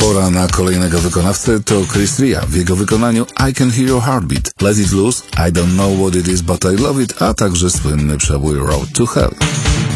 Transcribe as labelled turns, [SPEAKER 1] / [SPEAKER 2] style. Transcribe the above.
[SPEAKER 1] Pora na kolejnego wykonawcę, to Chris Ria w jego wykonaniu I Can Hear Your Heartbeat, Let It Loose, I Don't Know What It Is But I Love It, a także słynny przebój Road to Hell.